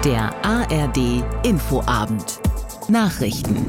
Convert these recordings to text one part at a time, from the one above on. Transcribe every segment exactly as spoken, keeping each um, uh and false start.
Der A R D Infoabend. Nachrichten.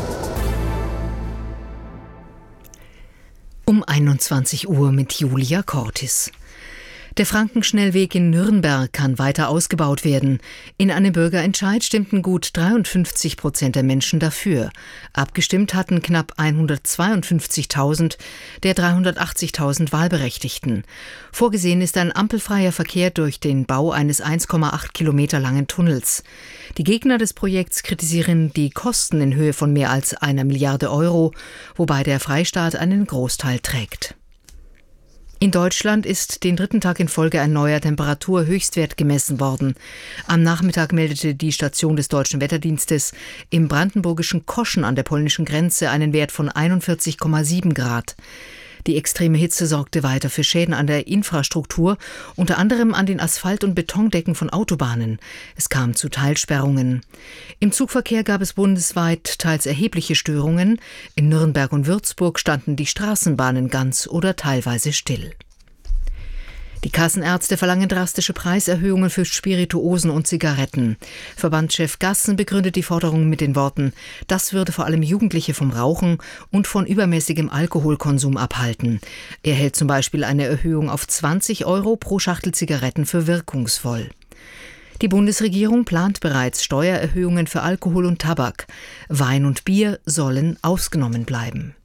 Um einundzwanzig Uhr mit Julia Cortis. Der Frankenschnellweg in Nürnberg kann weiter ausgebaut werden. In einem Bürgerentscheid stimmten gut dreiundfünfzig Prozent der Menschen dafür. Abgestimmt hatten knapp hundertzweiundfünfzigtausend der dreihundertachtzigtausend Wahlberechtigten. Vorgesehen ist ein ampelfreier Verkehr durch den Bau eines eins Komma acht Kilometer langen Tunnels. Die Gegner des Projekts kritisieren die Kosten in Höhe von mehr als einer Milliarde Euro, wobei der Freistaat einen Großteil trägt. In Deutschland ist den dritten Tag in Folge ein neuer Temperaturhöchstwert gemessen worden. Am Nachmittag meldete die Station des Deutschen Wetterdienstes im brandenburgischen Koschen an der polnischen Grenze einen Wert von einundvierzig Komma sieben Grad. Die extreme Hitze sorgte weiter für Schäden an der Infrastruktur, unter anderem an den Asphalt- und Betondecken von Autobahnen. Es kam zu Teilsperrungen. Im Zugverkehr gab es bundesweit teils erhebliche Störungen. In Nürnberg und Würzburg standen die Straßenbahnen ganz oder teilweise still. Die Kassenärzte verlangen drastische Preiserhöhungen für Spirituosen und Zigaretten. Verbandschef Gassen begründet die Forderung mit den Worten: Das würde vor allem Jugendliche vom Rauchen und von übermäßigem Alkoholkonsum abhalten. Er hält zum Beispiel eine Erhöhung auf zwanzig Euro pro Schachtel Zigaretten für wirkungsvoll. Die Bundesregierung plant bereits Steuererhöhungen für Alkohol und Tabak. Wein und Bier sollen ausgenommen bleiben.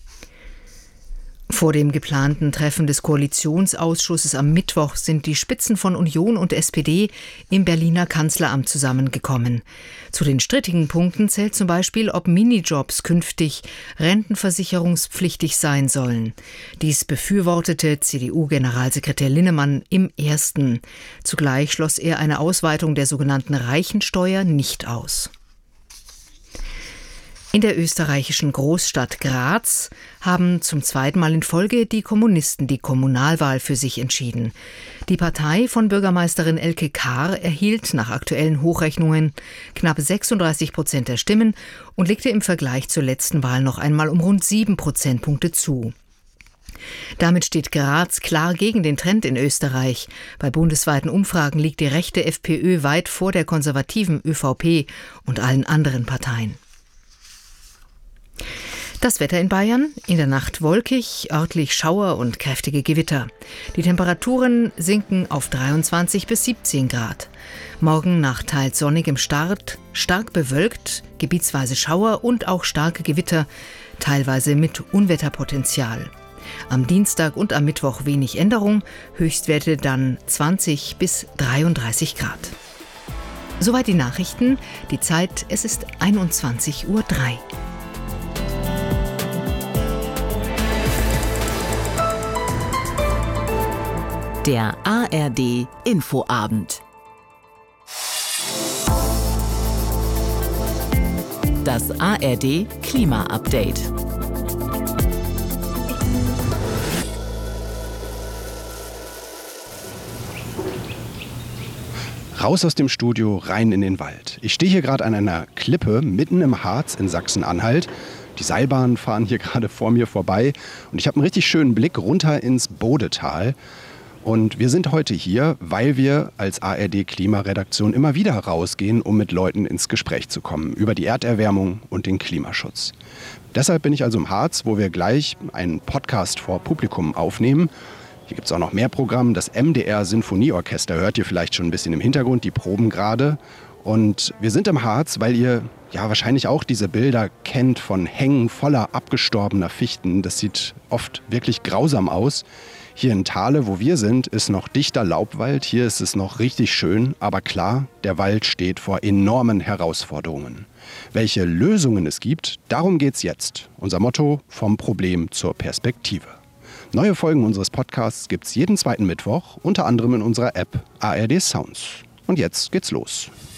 Vor dem geplanten Treffen des Koalitionsausschusses am Mittwoch sind die Spitzen von Union und S P D im Berliner Kanzleramt zusammengekommen. Zu den strittigen Punkten zählt zum Beispiel, ob Minijobs künftig rentenversicherungspflichtig sein sollen. Dies befürwortete C D U-Generalsekretär Linnemann im ersten. Zugleich schloss er eine Ausweitung der sogenannten Reichensteuer nicht aus. In der österreichischen Großstadt Graz haben zum zweiten Mal in Folge die Kommunisten die Kommunalwahl für sich entschieden. Die Partei von Bürgermeisterin Elke Kahr erhielt nach aktuellen Hochrechnungen knapp sechsunddreißig Prozent der Stimmen und legte im Vergleich zur letzten Wahl noch einmal um rund sieben Prozentpunkte zu. Damit steht Graz klar gegen den Trend in Österreich. Bei bundesweiten Umfragen liegt die rechte FPÖ weit vor der konservativen ÖVP und allen anderen Parteien. Das Wetter in Bayern: in der Nacht wolkig, örtlich Schauer und kräftige Gewitter. Die Temperaturen sinken auf dreiundzwanzig bis siebzehn Grad. Morgen Nacht teils sonnig im Start, stark bewölkt, gebietsweise Schauer und auch starke Gewitter, teilweise mit Unwetterpotenzial. Am Dienstag und am Mittwoch wenig Änderung, Höchstwerte dann zwanzig bis dreiunddreißig Grad. Soweit die Nachrichten. Die Zeit, es ist einundzwanzig Uhr drei. Der A R D Infoabend. Das A R D Klima-Update. Raus aus dem Studio, rein in den Wald. Ich stehe hier gerade an einer Klippe mitten im Harz in Sachsen-Anhalt. Die Seilbahnen fahren hier gerade vor mir vorbei und ich habe einen richtig schönen Blick runter ins Bodetal. Und wir sind heute hier, weil wir als A R D Klimaredaktion immer wieder rausgehen, um mit Leuten ins Gespräch zu kommen über die Erderwärmung und den Klimaschutz. Deshalb bin ich also im Harz, wo wir gleich einen Podcast vor Publikum aufnehmen. Hier gibt es auch noch mehr Programm. Das M D R Sinfonieorchester hört ihr vielleicht schon ein bisschen im Hintergrund, die proben gerade. Und wir sind im Harz, weil ihr ja wahrscheinlich auch diese Bilder kennt von Hängen voller abgestorbener Fichten. Das sieht oft wirklich grausam aus. Hier in Thale, wo wir sind, ist noch dichter Laubwald. Hier ist es noch richtig schön. Aber klar, der Wald steht vor enormen Herausforderungen. Welche Lösungen es gibt, darum geht's jetzt. Unser Motto: vom Problem zur Perspektive. Neue Folgen unseres Podcasts gibt's jeden zweiten Mittwoch, unter anderem in unserer App A R D Sounds. Und jetzt geht's los.